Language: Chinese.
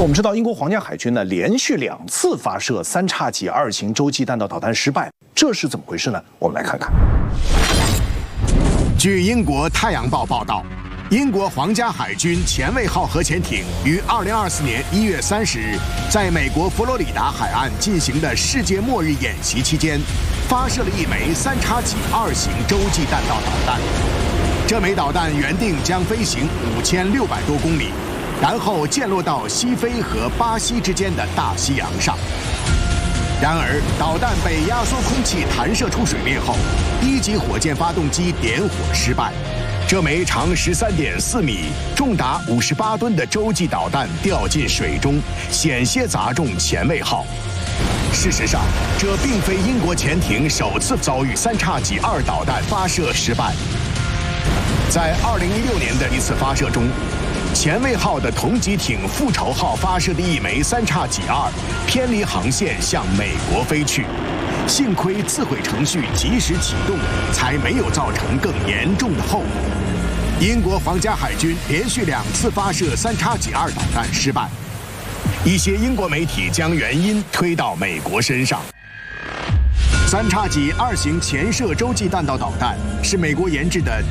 我们知道，英国皇家海军呢连续2次发射3叉戟2型洲际弹道导弹失败，这是怎么回事呢？我们来看看。 据英国《太阳报》报道，英国皇家海军前卫号核潜艇于2024年1月30日在美国佛罗里达海岸进行的世界末日演习期间，发射了一枚3叉戟2型洲际弹道导弹。这枚导弹原定将飞行5600多公里。 然后溅落到西非和巴西之间的大西洋上。然而，导弹被压缩空气弹射出水面后，1级火箭发动机点火失败。这枚长13.4米、重达58吨的洲际导弹掉进水中，险些砸中前卫号。事实上，这并非英国潜艇首次遭遇3叉戟2导弹发射失败。在2016年的一次发射中。 前卫号的同级艇复仇号发射的一枚3叉戟2偏离航线向美国飞去，幸亏自毁程序及时启动，才没有造成更严重的后果。英国皇家海军连续2次发射3叉戟2导弹失败，一些英国媒体将原因推到美国身上。3叉戟2型潜射洲际弹道导弹是美国研制的。